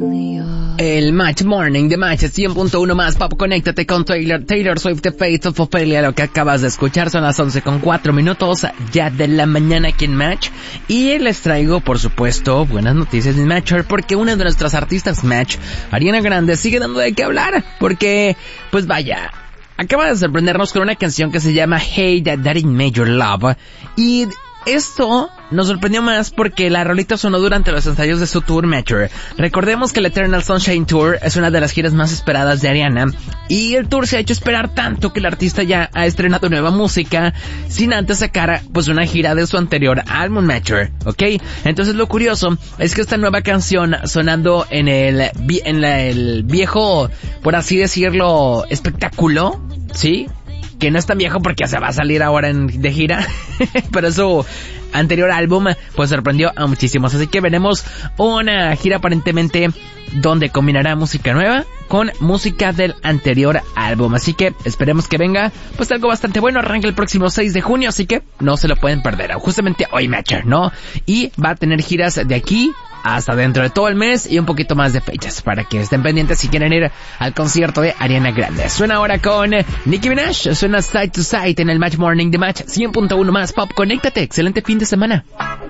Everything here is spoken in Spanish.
El Match Morning de Match 100.1 más Pop. Conéctate con Taylor Swift, The Fate of Ophelia. Lo que acabas de escuchar son las 11:04 ya de la mañana aquí en Match. Y les traigo, por supuesto, buenas noticias de Matcher, porque una de nuestras artistas Match, Ariana Grande, sigue dando de qué hablar. Porque, pues vaya, acaba de sorprendernos con una canción que se llama Hey That Ain't Major Love. Y esto nos sorprendió más porque la rolita sonó durante los ensayos de su tour Matcher. Recordemos que el Eternal Sunshine Tour es una de las giras más esperadas de Ariana, y el tour se ha hecho esperar tanto que el artista ya ha estrenado nueva música sin antes sacar pues una gira de su anterior álbum Matcher, ¿ok? Entonces lo curioso es que esta nueva canción sonando en el viejo, por así decirlo, espectáculo, ¿sí? Que no es tan viejo porque se va a salir ahora de gira, pero su anterior álbum pues sorprendió a muchísimos. Así que veremos una gira aparentemente donde combinará música nueva con música del anterior álbum. Así que esperemos que venga pues algo bastante bueno. Arranca el próximo 6 de junio, así que no se lo pueden perder. Justamente hoy Matcher, ¿no? Y va a tener giras de aquí hasta dentro de todo el mes y un poquito más de fechas para que estén pendientes si quieren ir al concierto de Ariana Grande. Suena ahora con Nicki Minaj, suena Side to Side en el Match Morning de Match 100.1 más Pop. Conéctate, excelente fin de semana.